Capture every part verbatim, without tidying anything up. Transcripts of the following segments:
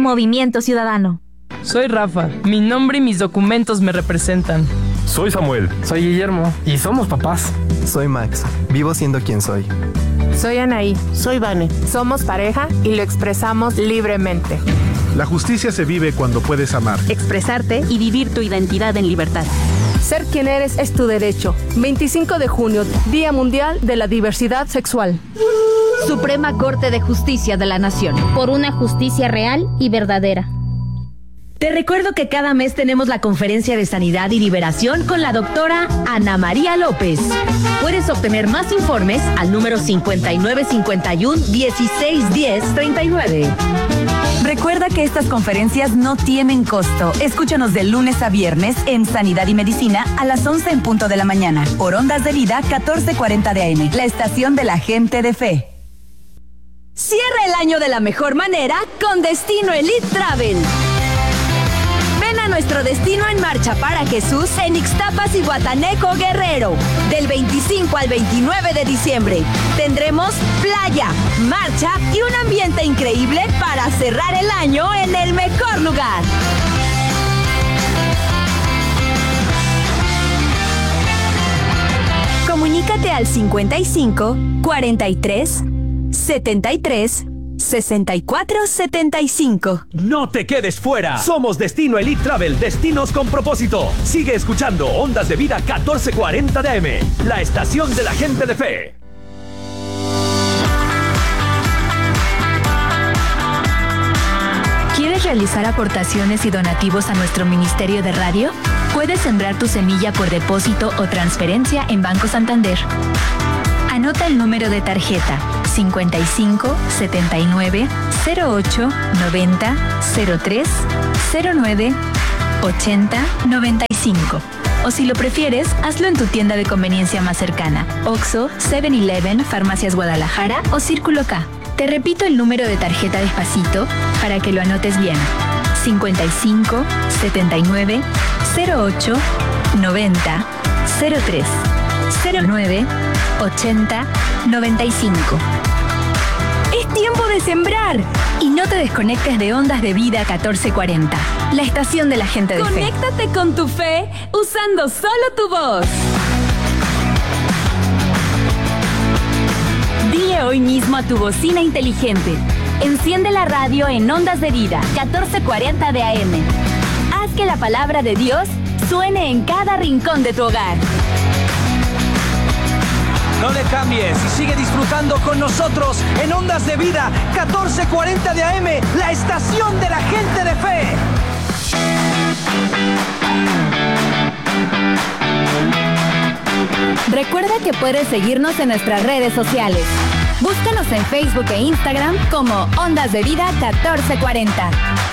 Movimiento Ciudadano. Soy Rafa. Mi nombre y mis documentos me representan. Soy Samuel. Soy Guillermo. Y somos papás. Soy Max. Vivo siendo quien soy. Soy Anaí. Soy Vane. Somos pareja y lo expresamos libremente. La justicia se vive cuando puedes amar, expresarte y vivir tu identidad en libertad. Ser quien eres es tu derecho. veinticinco de junio, Día Mundial de la Diversidad Sexual. Suprema Corte de Justicia de la Nación. Por una justicia real y verdadera. Te recuerdo que cada mes tenemos la conferencia de Sanidad y Liberación con la doctora Ana María López. Puedes obtener más informes al número cincuenta y nueve cincuenta y uno, dieciséis diez, treinta y nueve. Recuerda que estas conferencias no tienen costo. Escúchanos de lunes a viernes en Sanidad y Medicina a las once en punto de la mañana. Por Ondas de Vida catorce cuarenta de A M, la estación de la gente de fe. Cierra el año de la mejor manera con Destino Elite Travel. Ven a nuestro Destino en Marcha para Jesús en Ixtapas y Guataneco, Guerrero. Del veinticinco al veintinueve de diciembre. Tendremos playa, marcha y un ambiente increíble para cerrar el año en el mejor lugar. Comunícate al cincuenta y cinco, cuarenta y tres, setenta y tres, sesenta y cuatro setenta y cinco. No te quedes fuera. Somos Destino Elite Travel, destinos con propósito. Sigue escuchando Ondas de Vida catorce cuarenta de A M, la estación de la gente de fe. ¿Quieres realizar aportaciones y donativos a nuestro Ministerio de Radio? Puedes sembrar tu semilla por depósito o transferencia en Banco Santander. Anota el número de tarjeta cincuenta y cinco, setenta y nueve, cero ocho, noventa, cero tres, cero nueve, ochenta, noventa y cinco. O si lo prefieres, hazlo en tu tienda de conveniencia más cercana. Oxxo, seven eleven, Farmacias Guadalajara o Círculo K. Te repito el número de tarjeta despacito para que lo anotes bien. cincuenta y cinco, setenta y nueve, cero ocho, noventa, cero tres, cero nueve, ochenta, noventa y cinco. Es tiempo de sembrar. Y no te desconectes de Ondas de Vida catorce cuarenta, la estación de la gente de fe. Conéctate con tu fe usando solo tu voz. Dile hoy mismo a tu bocina inteligente: enciende la radio en Ondas de Vida catorce cuarenta de A M. Haz que la palabra de Dios suene en cada rincón de tu hogar. No le cambies y sigue disfrutando con nosotros en Ondas de Vida catorce cuarenta de A M, la estación de la gente de fe. Recuerda que puedes seguirnos en nuestras redes sociales. Búscanos en Facebook e Instagram como Ondas de Vida catorce cuarenta.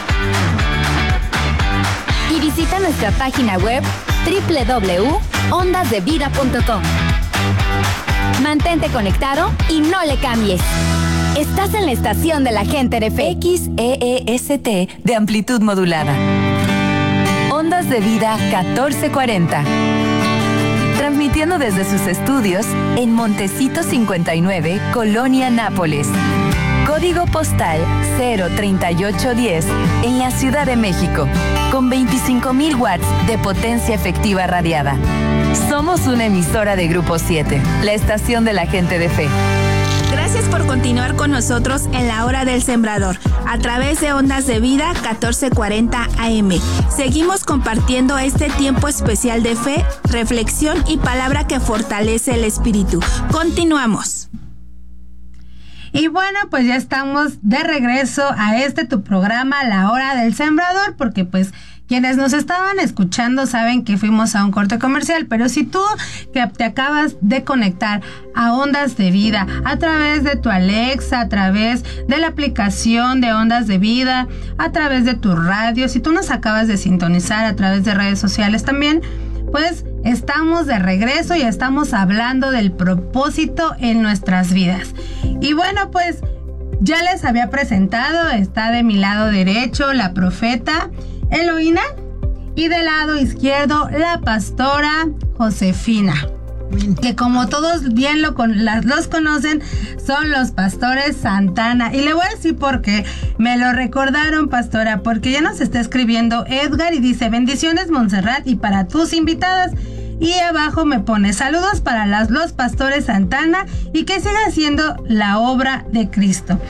Y visita nuestra página web doble u doble u doble u punto ondas de vida punto com. Mantente conectado y no le cambies. Estás en la estación de la gente de fe. X E E S T de amplitud modulada. Ondas de Vida catorce cuarenta. Transmitiendo desde sus estudios en Montecito cincuenta y nueve, Colonia Nápoles. Código postal cero treinta y ocho diez en la Ciudad de México, con veinticinco mil watts de potencia efectiva radiada. Somos una emisora de Grupo siete, la estación de la gente de fe. Gracias por continuar con nosotros en la Hora del Sembrador, a través de Ondas de Vida catorce cuarenta A M. Seguimos compartiendo este tiempo especial de fe, reflexión y palabra que fortalece el espíritu. Continuamos. Y bueno, pues ya estamos de regreso a este tu programa, La Hora del Sembrador, porque pues quienes nos estaban escuchando saben que fuimos a un corte comercial, pero si tú que te acabas de conectar a Ondas de Vida a través de tu Alexa, a través de la aplicación de Ondas de Vida, a través de tu radio, si tú nos acabas de sintonizar a través de redes sociales también, pues estamos de regreso y estamos hablando del propósito en nuestras vidas. Y bueno, pues ya les había presentado, está de mi lado derecho la profeta Eloína y del lado izquierdo la pastora Josefina. que como todos bien lo con, las, los conocen, son los pastores Santana. Y le voy a decir por qué. Me lo recordaron, pastora, porque ya nos está escribiendo Edgar y dice: bendiciones, Montserrat, y para tus invitadas. Y abajo me pone: saludos para las, los pastores Santana y que siga haciendo la obra de Cristo.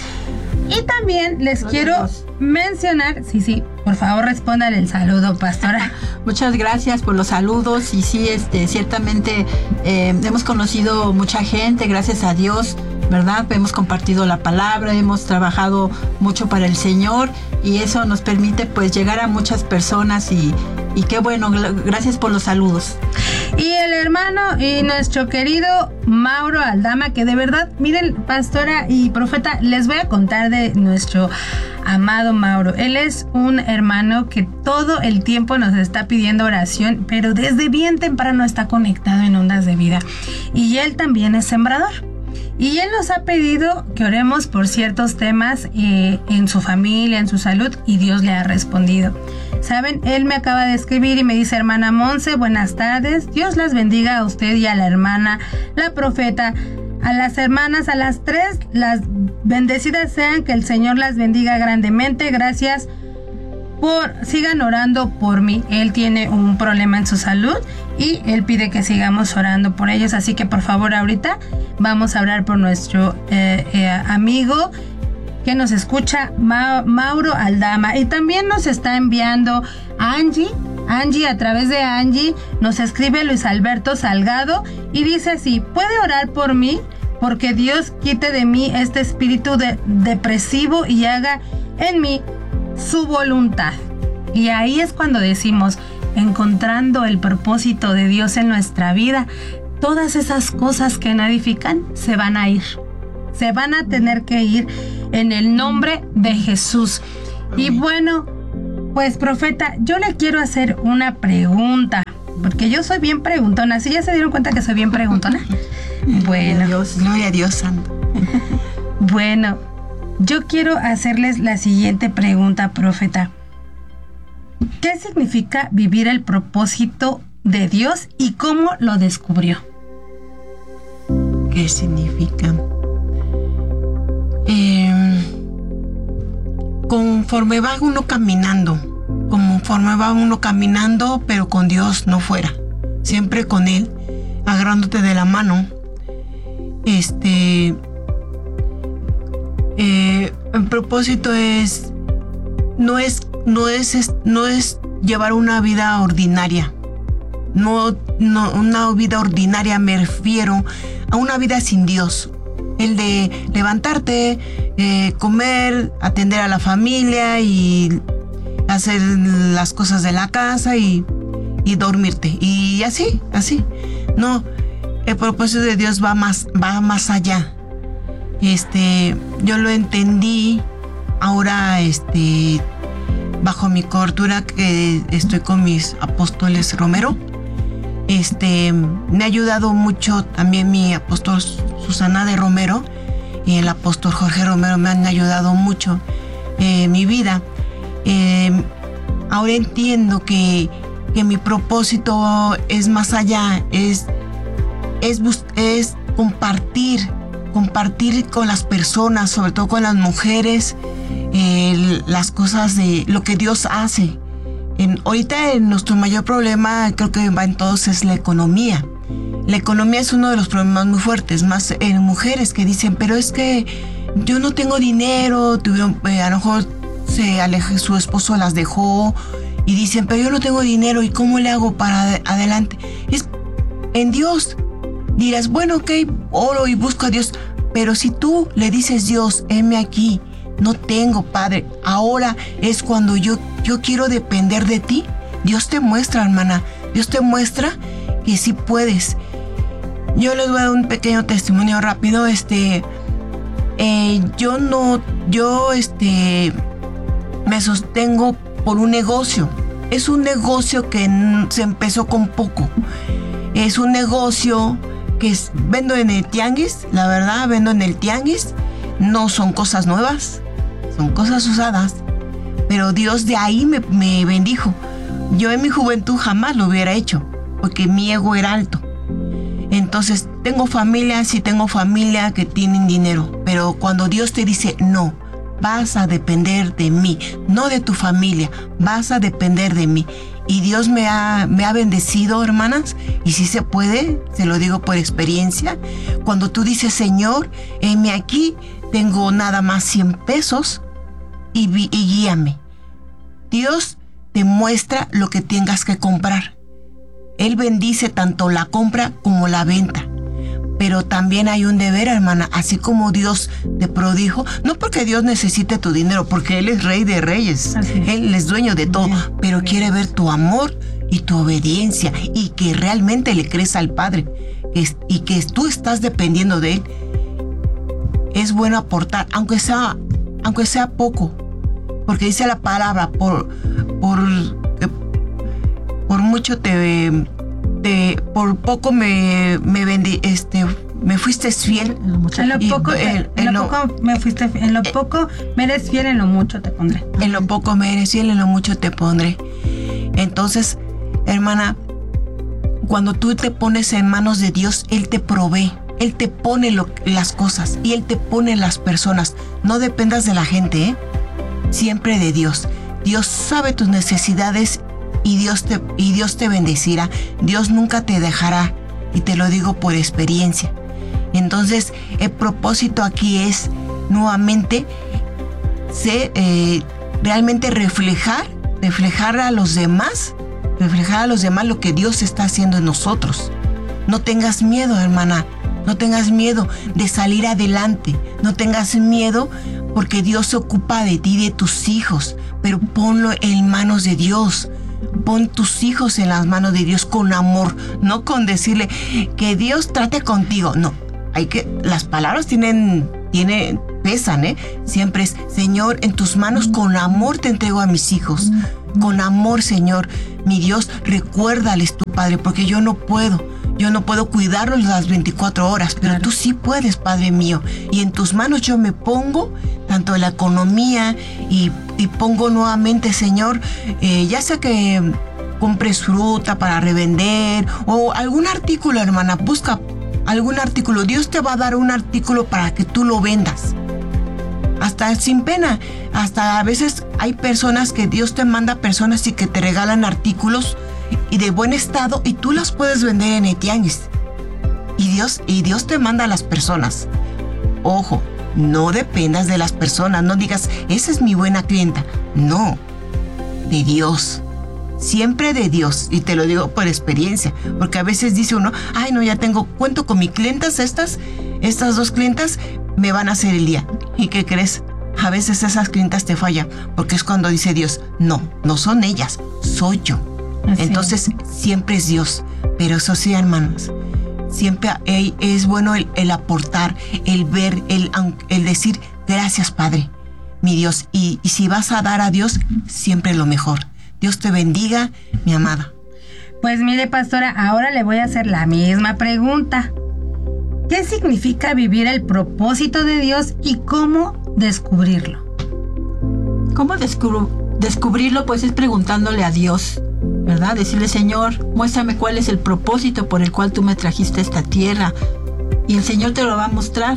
Y también les quiero mencionar, sí, sí, por favor respondan el saludo, pastora. Muchas gracias por los saludos y sí, este, ciertamente eh, hemos conocido mucha gente, gracias a Dios, ¿verdad? Hemos compartido la palabra, hemos trabajado mucho para el Señor y eso nos permite pues llegar a muchas personas y, y qué bueno, gracias por los saludos. Y el hermano y nuestro querido Mauro Aldama, que de verdad, miren, pastora y profeta, les voy a contar de nuestro amado Mauro. Él es un hermano que todo el tiempo nos está pidiendo oración, pero desde bien temprano está conectado en Ondas de Vida. Y él también es sembrador. Y él nos ha pedido que oremos por ciertos temas eh, en su familia, en su salud, y Dios le ha respondido. Saben, él me acaba de escribir y me dice: hermana Monse, buenas tardes, Dios las bendiga a usted y a la hermana, la profeta, a las hermanas, a las tres, las bendecidas sean, que el Señor las bendiga grandemente, gracias por, sigan orando por mí. Él tiene un problema en su salud y él pide que sigamos orando por ellos, así que por favor ahorita vamos a orar por nuestro eh, eh, amigo que nos escucha, Ma- Mauro Aldama. Y también nos está enviando Angie, Angie a través de Angie nos escribe Luis Alberto Salgado y dice así: puede orar por mí porque Dios quite de mí este espíritu de, depresivo y haga en mí su voluntad. Y ahí es cuando decimos, encontrando el propósito de Dios en nuestra vida, todas esas cosas que no edifican se van a ir, se van a tener que ir en el nombre de Jesús. Y bueno, pues profeta, yo le quiero hacer una pregunta, porque yo soy bien preguntona. ¿Sí ya se dieron cuenta que soy bien preguntona? Bueno, Dios, gloria a Dios santo. Bueno, yo quiero hacerles la siguiente pregunta, profeta. ¿Qué significa vivir el propósito de Dios y cómo lo descubrió? ¿Qué significa? Eh, conforme va uno caminando, conforme va uno caminando, pero con Dios, no fuera, siempre con Él, agarrándote de la mano. Este, eh, el propósito es, no es, no es, es, no es llevar una vida ordinaria. No, no, una vida ordinaria me refiero a una vida sin Dios. El de levantarte, eh, comer, atender a la familia y hacer las cosas de la casa y, y dormirte. Y así, así. No, el propósito de Dios va más, va más allá. Este, yo lo entendí ahora, este, bajo mi cobertura que estoy con mis apóstoles Romero. Este, me ha ayudado mucho también mi apóstol Susana de Romero y el apóstol Jorge Romero me han ayudado mucho en eh, mi vida. Eh, ahora entiendo que, que mi propósito es más allá, es, es, es compartir, compartir con las personas, sobre todo con las mujeres, eh, las cosas de lo que Dios hace. En, ahorita en nuestro mayor problema, creo que va en todos, es la economía. La economía es uno de los problemas muy fuertes, más en mujeres que dicen, pero es que yo no tengo dinero, tuvieron, eh, a lo mejor se alejó, su esposo las dejó y dicen, pero yo no tengo dinero, ¿y cómo le hago para adelante? Es en Dios. Dirás, bueno, ok, oro y busco a Dios, pero si tú le dices, Dios, heme aquí, no tengo, Padre, ahora es cuando yo, yo quiero depender de ti. Dios te muestra, hermana, Dios te muestra que sí puedes. Yo les voy a dar un pequeño testimonio rápido. Este, eh, yo no, yo este, me sostengo por un negocio. Es un negocio que se empezó con poco. Es un negocio que es, vendo en el tianguis, la verdad, vendo en el tianguis. No son cosas nuevas, son cosas usadas, pero Dios de ahí me, me bendijo. Yo en mi juventud jamás lo hubiera hecho, porque mi ego era alto. Entonces, tengo familia, sí tengo familia que tienen dinero, pero cuando Dios te dice no, vas a depender de mí, no de tu familia, vas a depender de mí. Y Dios me ha, me ha bendecido, hermanas, y si se puede, se lo digo por experiencia. Cuando tú dices, Señor, heme aquí, tengo nada más cien pesos y, y guíame. Dios te muestra lo que tengas que comprar. Él bendice tanto la compra como la venta. Pero también hay un deber, hermana, así como Dios te prodijo, no porque Dios necesite tu dinero, porque Él es Rey de Reyes, Él es dueño de todo, pero quiere ver tu amor y tu obediencia y que realmente le crees al Padre y que tú estás dependiendo de Él. Es bueno aportar, aunque sea, aunque sea poco, porque dice la palabra, por, por, por mucho te... De, por poco me, me vendí, este, me fuiste fiel. En lo poco, te, en, en, en lo, lo poco me fuiste, en lo poco me eres fiel, en lo mucho te pondré. En lo poco me eres fiel, en lo mucho te pondré. Entonces, hermana, cuando tú te pones en manos de Dios, Él te provee, Él te pone lo, las cosas y Él te pone las personas. No dependas de la gente, ¿eh? Siempre de Dios. Dios sabe tus necesidades. Y Dios, te, y Dios te bendecirá. Dios nunca te dejará. Y te lo digo por experiencia. Entonces, el propósito aquí es nuevamente ser, eh, realmente reflejar, reflejar a los demás, reflejar a los demás lo que Dios está haciendo en nosotros. No tengas miedo, hermana. No tengas miedo de salir adelante. No tengas miedo porque Dios se ocupa de ti y de tus hijos. Pero ponlo en manos de Dios. Pon tus hijos en las manos de Dios con amor, no con decirle que Dios trate contigo. No, hay que, las palabras tienen, tienen, pesan, ¿eh? Siempre es, Señor, en tus manos con amor te entrego a mis hijos. Con amor, Señor, mi Dios, recuérdales tu Padre, porque yo no puedo. Yo no puedo cuidarlos las veinticuatro horas, pero claro, tú sí puedes, Padre mío. Y en tus manos yo me pongo, tanto en la economía, y, y pongo nuevamente, Señor, eh, ya sea que compres fruta para revender, o algún artículo, hermana, busca algún artículo. Dios te va a dar un artículo para que tú lo vendas. Hasta sin pena. Hasta a veces hay personas que Dios te manda personas y que te regalan artículos y de buen estado y tú las puedes vender en el tianguis. Y Dios, y Dios te manda a las personas. Ojo, no dependas de las personas, no digas, esa es mi buena clienta. No, de Dios. Siempre de Dios. Y te lo digo por experiencia, porque a veces dice uno, ay no, ya tengo, cuento con mis clientas, estas, estas dos clientas me van a hacer el día. ¿Y qué crees? A veces esas clientas te fallan, porque es cuando dice Dios, no, no son ellas, soy yo. Así. Entonces siempre es Dios. Pero eso sí, hermanos, siempre es bueno el, el aportar, el ver, el, el decir gracias, Padre, mi Dios. Y, y si vas a dar a Dios, siempre lo mejor. Dios te bendiga, mi amada. Pues mire, pastora, ahora le voy a hacer la misma pregunta. ¿Qué significa vivir el propósito de Dios y cómo descubrirlo? ¿Cómo descubro, descubrirlo? Pues es preguntándole a Dios, ¿verdad? Decirle, Señor, muéstrame cuál es el propósito por el cual tú me trajiste a esta tierra. Y el Señor te lo va a mostrar.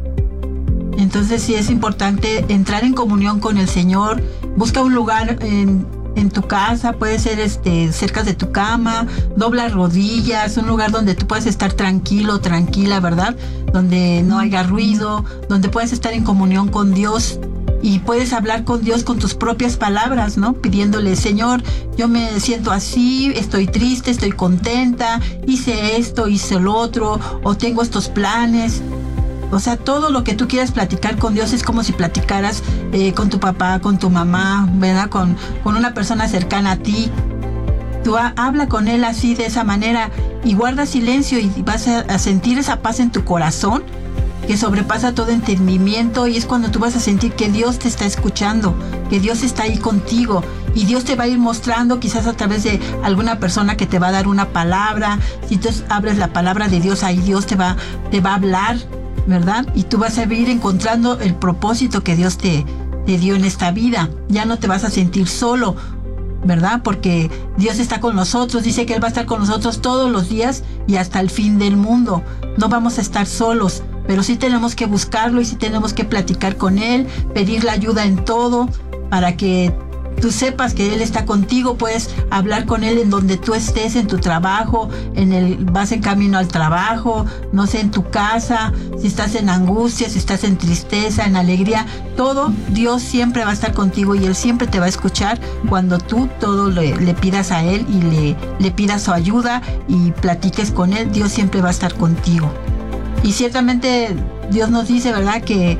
Entonces sí es importante entrar en comunión con el Señor. Busca un lugar en, en tu casa, puede ser este, cerca de tu cama, dobla rodillas, un lugar donde tú puedas estar tranquilo, tranquila, ¿verdad? Donde no haya ruido, donde puedas estar en comunión con Dios. Y puedes hablar con Dios con tus propias palabras, ¿no? Pidiéndole, Señor, yo me siento así, estoy triste, estoy contenta, hice esto, hice lo otro, o tengo estos planes. O sea, todo lo que tú quieras platicar con Dios es como si platicaras eh, con tu papá, con tu mamá, ¿verdad? Con, con una persona cercana a ti. Tú ha, habla con Él así, de esa manera, y guarda silencio y vas a, a sentir esa paz en tu corazón que sobrepasa todo entendimiento, y es cuando tú vas a sentir que Dios te está escuchando, que Dios está ahí contigo, y Dios te va a ir mostrando quizás a través de alguna persona que te va a dar una palabra. Si tú abres la palabra de Dios, ahí Dios te va, te va a hablar, ¿verdad? Y tú vas a ir encontrando el propósito que Dios te, te dio en esta vida. Ya no te vas a sentir solo. ¿verdad? Porque Dios está con nosotros, dice que Él va a estar con nosotros todos los días y hasta el fin del mundo. No vamos a estar solos, pero sí tenemos que buscarlo y sí tenemos que platicar con Él, pedirle ayuda en todo, para que tú sepas que Él está contigo. Puedes hablar con Él en donde tú estés, en tu trabajo, en el, vas en camino al trabajo, no sé, en tu casa, si estás en angustia, si estás en tristeza, en alegría, todo, Dios siempre va a estar contigo y Él siempre te va a escuchar cuando tú todo le, le pidas a Él y le, le pidas su ayuda y platiques con Él. Dios siempre va a estar contigo. Y ciertamente Dios nos dice, ¿verdad?, que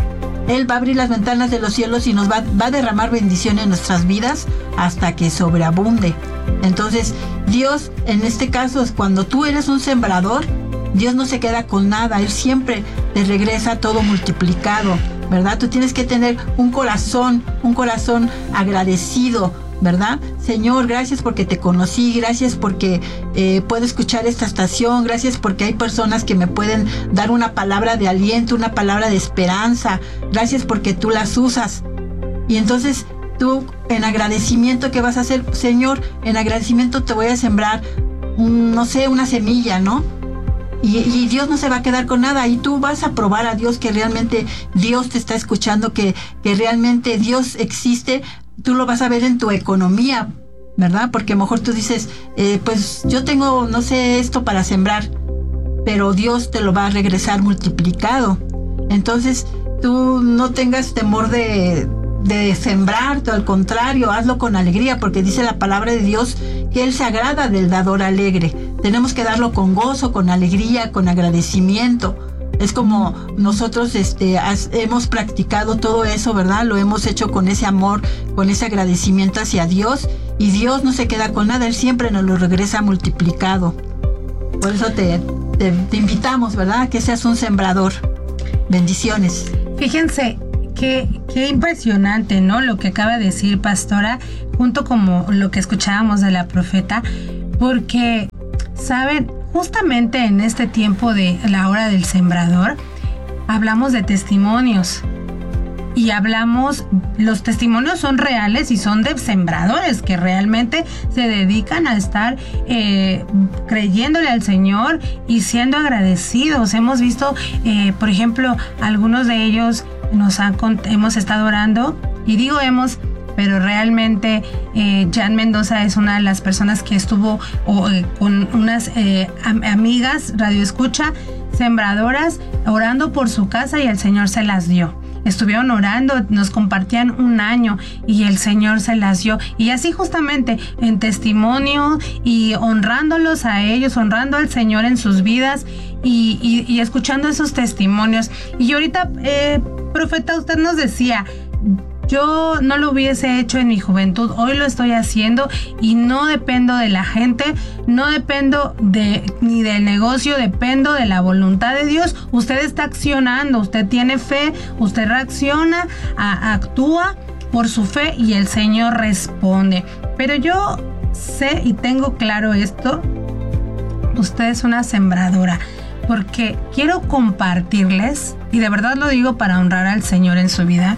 Él va a abrir las ventanas de los cielos y nos va, va a derramar bendición en nuestras vidas hasta que sobreabunde. Entonces, Dios, en este caso, cuando tú eres un sembrador, Dios no se queda con nada. Él siempre te regresa todo multiplicado, ¿verdad? Tú tienes que tener un corazón, un corazón agradecido, ¿verdad? Señor, gracias porque te conocí, gracias porque eh, puedo escuchar esta estación, gracias porque hay personas que me pueden dar una palabra de aliento, una palabra de esperanza, gracias porque tú las usas. Y entonces tú, en agradecimiento, ¿qué vas a hacer? Señor, en agradecimiento te voy a sembrar, un, no sé, una semilla, ¿no? Y, y Dios no se va a quedar con nada, y tú vas a probar a Dios que realmente Dios te está escuchando, que, que realmente Dios existe. Tú lo vas a ver en tu economía, ¿verdad? Porque a lo mejor tú dices, eh, pues yo tengo, no sé, esto para sembrar, pero Dios te lo va a regresar multiplicado. Entonces, tú no tengas temor de, de sembrar, al contrario, hazlo con alegría, porque dice la palabra de Dios que Él se agrada del dador alegre. Tenemos que darlo con gozo, con alegría, con agradecimiento. Es como nosotros este, has, hemos practicado todo eso, ¿verdad? Lo hemos hecho con ese amor, con ese agradecimiento hacia Dios. Y Dios no se queda con nada, Él siempre nos lo regresa multiplicado. Por eso te, te, te invitamos, ¿verdad? A que seas un sembrador. Bendiciones. Fíjense, qué, qué impresionante, ¿no? Lo que acaba de decir Pastora, junto con lo que escuchábamos de la profeta, porque, ¿saben? Justamente en este tiempo de la hora del sembrador, hablamos de testimonios. Y hablamos, los testimonios son reales y son de sembradores que realmente se dedican a estar eh, creyéndole al Señor y siendo agradecidos. Hemos visto, eh, por ejemplo, algunos de ellos nos han, hemos estado orando, y digo hemos, pero realmente eh, Jan Mendoza es una de las personas que estuvo o, eh, con unas eh, am- amigas radioescucha, sembradoras, orando por su casa, y el Señor se las dio. Estuvieron orando, nos compartían un año y el Señor se las dio. Y así justamente en testimonio y honrándolos a ellos, honrando al Señor en sus vidas y, y, y escuchando esos testimonios. Y ahorita, eh, profeta, usted nos decía, yo no lo hubiese hecho en mi juventud, hoy lo estoy haciendo y no dependo de la gente, no dependo de ni del negocio, dependo de la voluntad de Dios. Usted está accionando, usted tiene fe, usted reacciona, a, actúa por su fe y el Señor responde. Pero yo sé y tengo claro esto, usted es una sembradora, porque quiero compartirles, y de verdad lo digo para honrar al Señor en su vida.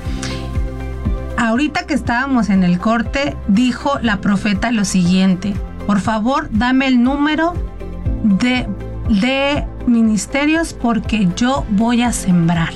Ahorita que estábamos en el corte, dijo la profeta lo siguiente: por favor, dame el número de, de ministerios porque yo voy a sembrar.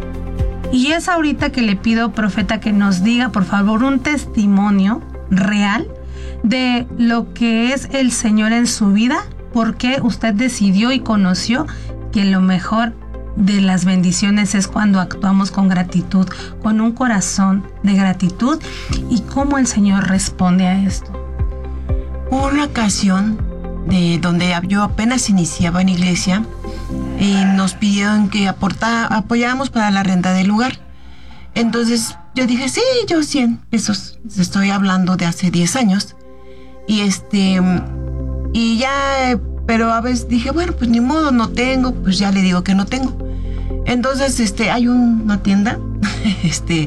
Y es ahorita que le pido, profeta, que nos diga, por favor, un testimonio real de lo que es el Señor en su vida, por qué usted decidió y conoció que lo mejor de las bendiciones es cuando actuamos con gratitud, con un corazón de gratitud, y cómo el Señor responde a esto. Hubo una ocasión de donde yo apenas iniciaba en iglesia y nos pidieron que aporta, apoyáramos para la renta del lugar. Entonces yo dije, sí, yo cien pesos. Estoy hablando de hace diez años. Y este, y ya, pero a veces dije, bueno, pues ni modo, no tengo, pues ya le digo que no tengo. Entonces, este, hay un, una tienda, este,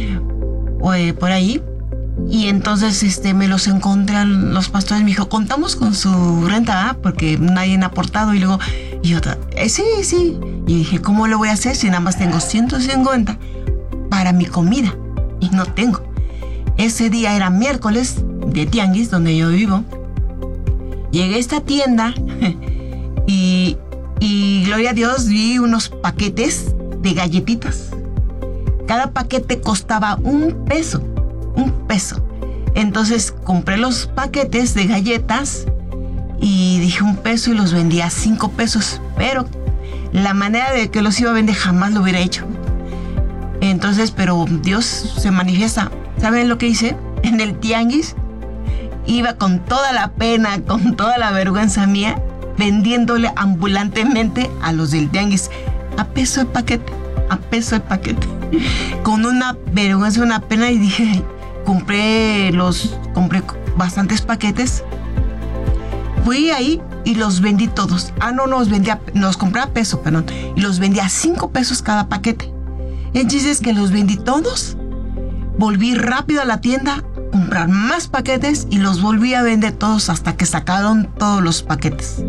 eh, por ahí, y entonces, este, me los encontré los pastores, me dijo, contamos con su renta, ¿ah? Porque nadie ha aportado, y luego, y otra, eh, sí, sí, y dije, ¿cómo lo voy a hacer si nada más tengo ciento cincuenta para mi comida? Y no tengo. Ese día era miércoles, de tianguis donde yo vivo. Llegué a esta tienda y, y gloria a Dios vi unos paquetes de galletitas. Cada paquete costaba un peso, un peso. Entonces compré los paquetes de galletas y dije un peso y los vendía a cinco pesos. Pero la manera de que los iba a vender jamás lo hubiera hecho. Entonces, pero Dios se manifiesta. ¿Saben lo que hice? En el tianguis iba con toda la pena, con toda la vergüenza mía, vendiéndole ambulantemente a los del tianguis a peso el paquete, a peso el paquete. Con una vergüenza, una pena, y dije, compré los, compré bastantes paquetes. Fui ahí y los vendí todos. Ah, no, no, los vendía, los compré a peso, perdón. Y los vendí a cinco pesos cada paquete. Entonces que los vendí todos. Volví rápido a la tienda, comprar más paquetes y los volví a vender todos hasta que sacaron todos los paquetes.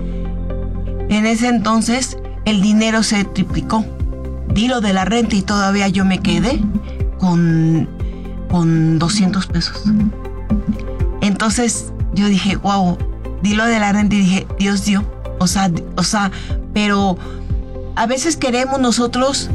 En ese entonces el dinero se triplicó. Di lo de la renta y todavía yo me quedé con, con doscientos pesos. Entonces yo dije, wow, di lo de la renta y dije, Dios dio. O sea, o sea, pero a veces queremos nosotros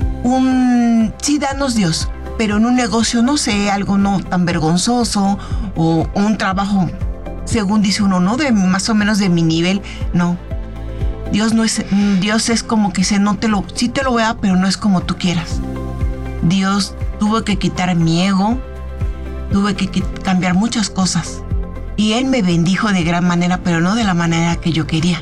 un, sí, danos Dios, pero en un negocio, no sé, algo no tan vergonzoso o un trabajo, según dice uno, no de más o menos de mi nivel, no. Dios no es, Dios es como que se no te lo, sí te lo voy a dar, pero no es como tú quieras. Dios tuvo que quitar mi ego, tuve que cambiar muchas cosas y Él me bendijo de gran manera, pero no de la manera que yo quería.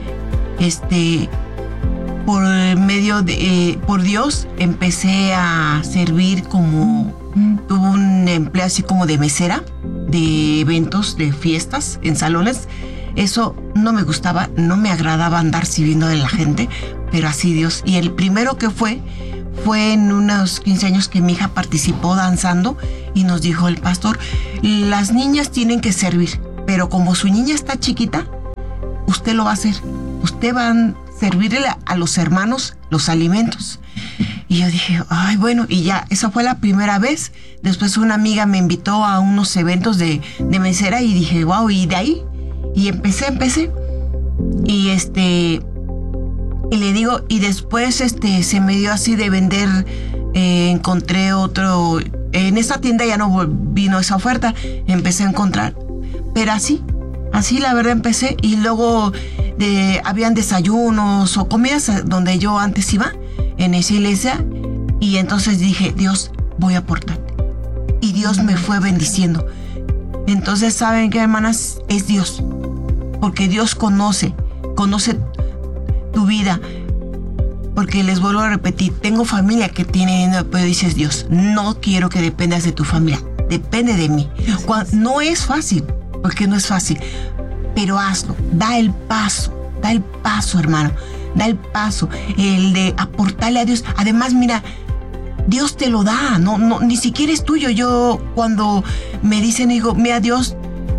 Este, por medio de, eh, por Dios empecé a servir como, tuve un empleo así como de mesera, de eventos, de fiestas, en salones. Eso no me gustaba, no me agradaba andar sirviendo de la gente, pero así Dios. Y el primero que fue, fue en unos quince años que mi hija participó danzando y nos dijo el pastor, las niñas tienen que servir, pero como su niña está chiquita, usted lo va a hacer. Usted va a servirle a los hermanos los alimentos. Y yo dije, ay, bueno, y ya, esa fue la primera vez. Después una amiga me invitó a unos eventos de, de mesera y dije, wow, y de ahí, y empecé, empecé. Y este, y le digo, y después este, se me dio así de vender, eh, encontré otro, en esa tienda ya no vino esa oferta, empecé a encontrar, pero así, así la verdad empecé, y luego de, habían desayunos o comidas donde yo antes iba, en esa iglesia, y entonces dije, Dios, voy a aportarte. Y Dios me fue bendiciendo. Entonces, ¿saben qué, hermanas? Es Dios. Porque Dios conoce, conoce tu vida. Porque les vuelvo a repetir, tengo familia que tiene, pero dices, Dios, no quiero que dependas de tu familia, depende de mí. Cuando, no es fácil, porque no es fácil, pero hazlo, da el paso, da el paso, hermano, da el paso, el de aportarle a Dios. Además, mira, Dios te lo da, no, no, ni siquiera es tuyo. Yo cuando me dicen, digo, mira, Dios,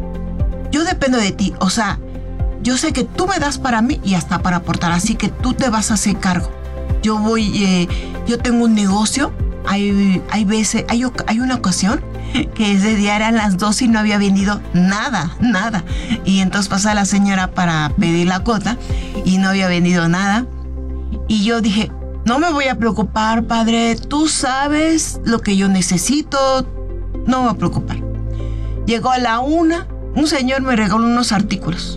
yo dependo de ti, o sea, yo sé que tú me das para mí y hasta para aportar, así que tú te vas a hacer cargo. Yo voy, eh, yo tengo un negocio, hay, hay veces, hay, hay una ocasión que ese día eran las dos y no había vendido nada, nada. Y entonces pasa la señora para pedir la cuota y no había vendido nada. Y yo dije, no me voy a preocupar, Padre, tú sabes lo que yo necesito, no me voy a preocupar. Llegó a la una, un señor me regaló unos artículos.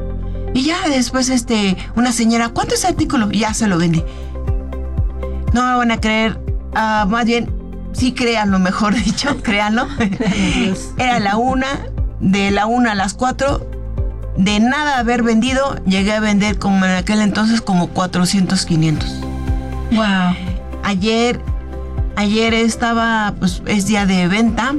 Y ya después este, una señora, ¿cuánto es el artículo? Y ya se lo vendí. No me van a creer, uh, más bien, sí créanlo, mejor dicho, créanlo. Era la una, de la una a las cuatro, de nada haber vendido, llegué a vender como en aquel entonces como cuatrocientos, quinientos. Wow. Ayer, ayer estaba, pues es día de venta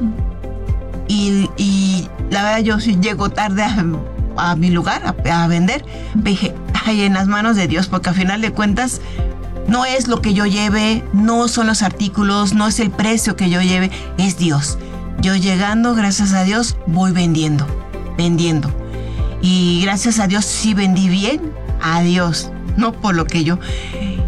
y, y la verdad yo sí llego tarde a, a mi lugar a, a vender. Me dije, ay, en las manos de Dios, porque al final de cuentas no es lo que yo lleve, no son los artículos, no es el precio que yo lleve, es Dios. Yo llegando, gracias a Dios, voy vendiendo, vendiendo. Y gracias a Dios sí vendí bien, a Dios, no por lo que yo.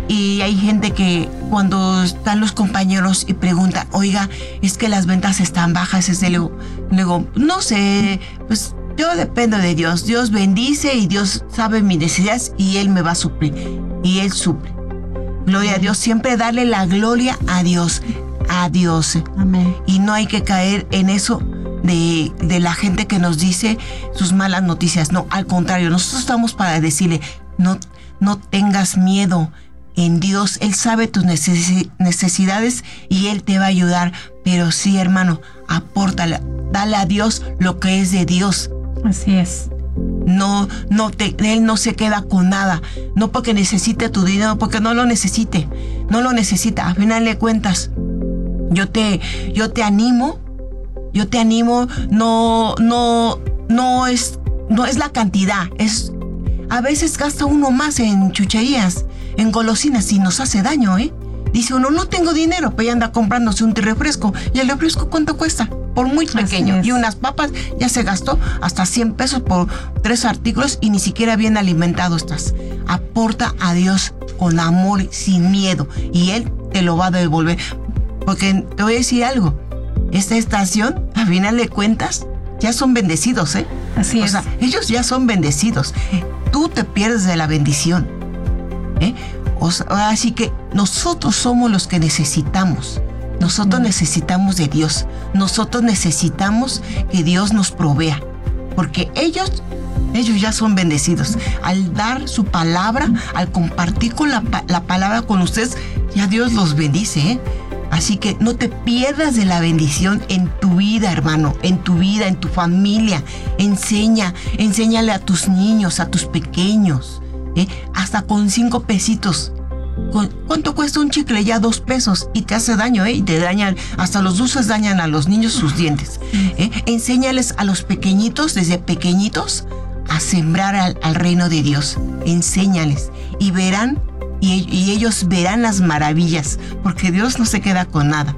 Y hay gente que cuando están los compañeros y preguntan, oiga, es que las ventas están bajas, es de luego, luego, no sé, pues yo dependo de Dios. Dios bendice y Dios sabe mis necesidades y Él me va a suplir. Y Él suple. Gloria a Dios, siempre darle la gloria a Dios, a Dios. Amén. Y no hay que caer en eso de, de la gente que nos dice sus malas noticias. No, al contrario, nosotros estamos para decirle, no, no tengas miedo en Dios. Él sabe tus necesi- necesidades y Él te va a ayudar. Pero sí, hermano, apórtale, dale a Dios lo que es de Dios. Así es. No, no te, Él no se queda con nada. No porque necesite tu dinero, porque no lo necesite. No lo necesita. A final de cuentas, yo te, yo te animo, yo te animo, no, no, no es, no es la cantidad, es, a veces gasta uno más en chucherías, en golosinas y nos hace daño, ¿eh? Dice uno, no tengo dinero, pero ya anda comprándose un refresco. ¿Y el refresco cuánto cuesta? Por muy pequeño. Y unas papas ya se gastó hasta cien pesos por tres artículos y ni siquiera bien alimentado estás. Aporta a Dios con amor, sin miedo, y Él te lo va a devolver. Porque te voy a decir algo, esta estación, a final de cuentas, ya son bendecidos, ¿eh? Así o es. sea, ellos ya son bendecidos. Tú te pierdes de la bendición, ¿eh? O sea, así que nosotros somos los que necesitamos. Nosotros necesitamos de Dios. Nosotros necesitamos que Dios nos provea. Porque ellos, ellos ya son bendecidos. Al dar su palabra, al compartir con la, la palabra con ustedes, ya Dios los bendice, ¿eh? Así que no te pierdas de la bendición en tu vida, hermano, en tu vida, en tu familia. Enseña, enséñale a tus niños, a tus pequeños, ¿eh? Hasta con cinco pesitos. ¿Cuánto cuesta un chicle? Ya dos pesos y te hace daño, ¿eh? Y te dañan, hasta los dulces dañan a los niños sus dientes, ¿eh? Enséñales a los pequeñitos, desde pequeñitos, a sembrar al, al reino de Dios. Enséñales y verán, y, y ellos verán las maravillas, porque Dios no se queda con nada.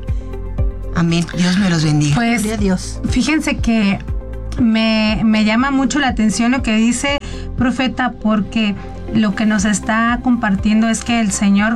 Amén. Dios me los bendiga. Pues, Gloria a Dios. Fíjense que me, me llama mucho la atención lo que dice profeta, porque lo que nos está compartiendo es que el Señor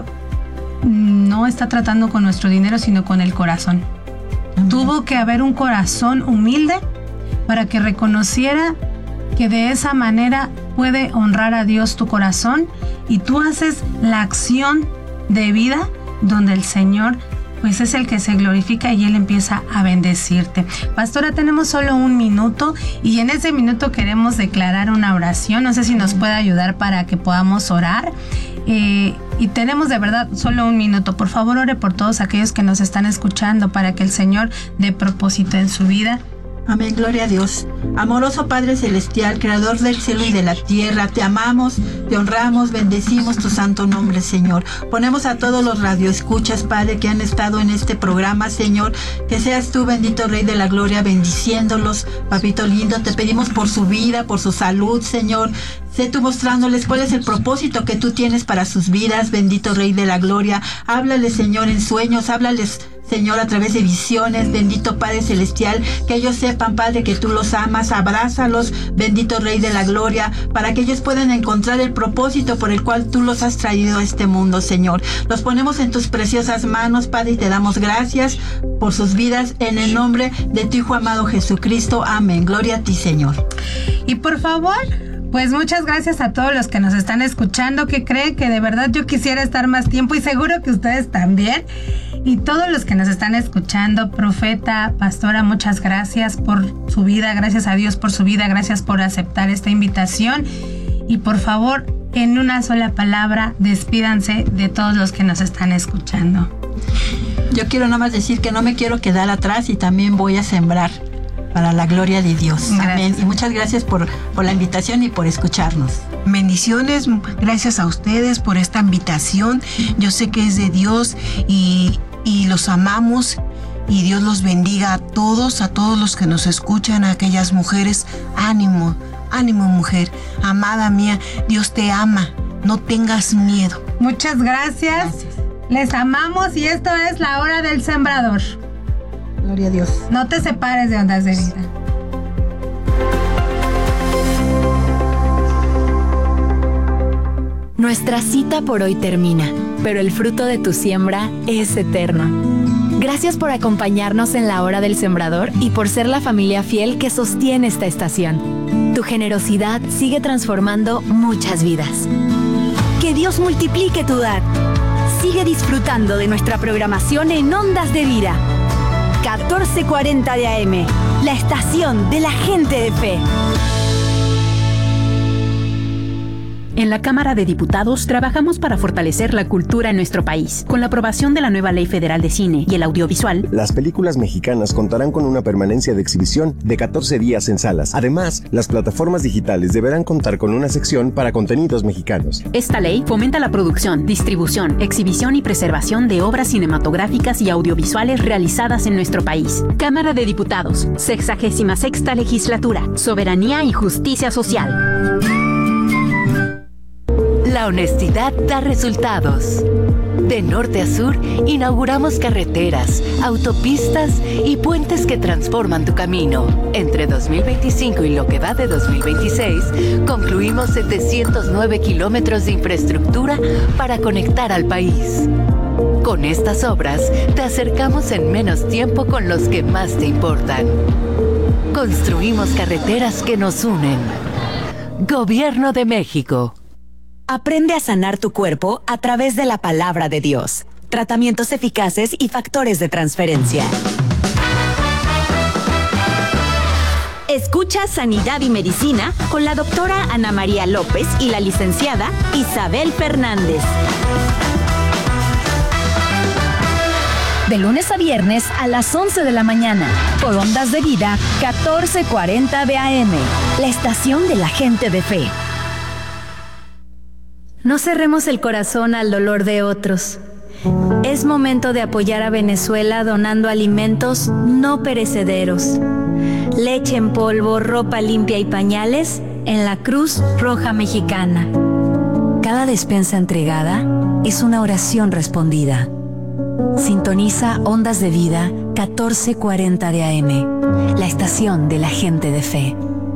no está tratando con nuestro dinero, sino con el corazón. Uh-huh. Tuvo que haber un corazón humilde para que reconociera que de esa manera puede honrar a Dios tu corazón, y tú haces la acción de vida donde el Señor pues es el que se glorifica y Él empieza a bendecirte. Pastora, tenemos solo un minuto y en ese minuto queremos declarar una oración. No sé si nos puede ayudar para que podamos orar. Eh, y tenemos de verdad solo un minuto. Por favor, ore por todos aquellos que nos están escuchando para que el Señor dé propósito en su vida. Amén, gloria a Dios. Amoroso Padre Celestial, Creador del cielo y de la tierra, te amamos, te honramos, bendecimos tu santo nombre, Señor. Ponemos a todos los radioescuchas, Padre, que han estado en este programa, Señor. Que seas tú, bendito Rey de la Gloria, bendiciéndolos, papito lindo. Te pedimos por su vida, por su salud, Señor. Sé tú mostrándoles cuál es el propósito que tú tienes para sus vidas, bendito Rey de la Gloria. Háblales, Señor, en sueños, háblales, Señor, a través de visiones, bendito Padre Celestial, que ellos sepan, Padre, que tú los amas, abrázalos, bendito Rey de la Gloria, para que ellos puedan encontrar el propósito por el cual tú los has traído a este mundo, Señor. Los ponemos en tus preciosas manos, Padre, y te damos gracias por sus vidas, en el nombre de tu Hijo amado Jesucristo. Amén. Gloria a ti, Señor. Y por favor, pues muchas gracias a todos los que nos están escuchando, que creen que de verdad yo quisiera estar más tiempo, y seguro que ustedes también. Y todos los que nos están escuchando, profeta, pastora, muchas gracias por su vida, gracias a Dios por su vida, gracias por aceptar esta invitación. Y por favor, en una sola palabra, despídanse de todos los que nos están escuchando. Yo quiero nada más decir que no me quiero quedar atrás y también voy a sembrar para la gloria de Dios. Gracias. Amén. Y muchas gracias por, por la invitación y por escucharnos. Bendiciones, gracias a ustedes por esta invitación. Yo sé que es de Dios y, y los amamos, y Dios los bendiga a todos, a todos los que nos escuchan, a aquellas mujeres. Ánimo, ánimo mujer, amada mía, Dios te ama, no tengas miedo. Muchas gracias. gracias. Les amamos y esto es La Hora del Sembrador. Gloria a Dios. No te separes de Ondas de Vida. Nuestra cita por hoy termina, pero el fruto de tu siembra es eterno. Gracias por acompañarnos en la hora del sembrador y por ser la familia fiel que sostiene esta estación. Tu generosidad sigue transformando muchas vidas. Que Dios multiplique tu dar. Sigue disfrutando de nuestra programación en Ondas de Vida. catorce cuarenta de A M, la estación de la gente de fe. En la Cámara de Diputados trabajamos para fortalecer la cultura en nuestro país. Con la aprobación de la nueva Ley Federal de Cine y el Audiovisual, las películas mexicanas contarán con una permanencia de exhibición de catorce días en salas. Además, las plataformas digitales deberán contar con una sección para contenidos mexicanos. Esta ley fomenta la producción, distribución, exhibición y preservación de obras cinematográficas y audiovisuales realizadas en nuestro país. Cámara de Diputados, sexagésima sexta legislatura, soberanía y justicia social. La honestidad da resultados. De norte a sur, inauguramos carreteras, autopistas y puentes que transforman tu camino. Entre dos mil veinticinco y lo que va de dos mil veintiséis, concluimos setecientos nueve kilómetros de infraestructura para conectar al país. Con estas obras, te acercamos en menos tiempo con los que más te importan. Construimos carreteras que nos unen. Gobierno de México. Aprende a sanar tu cuerpo a través de la palabra de Dios. Tratamientos eficaces y factores de transferencia. Escucha Sanidad y Medicina con la doctora Ana María López y la licenciada Isabel Fernández. De lunes a viernes a las once de la mañana, por Ondas de Vida, catorce cuarenta de A M, la estación de la gente de fe. No cerremos el corazón al dolor de otros. Es momento de apoyar a Venezuela donando alimentos no perecederos. Leche en polvo, ropa limpia y pañales en la Cruz Roja Mexicana. Cada despensa entregada es una oración respondida. Sintoniza Ondas de Vida catorce cuarenta de A M, la estación de la gente de fe.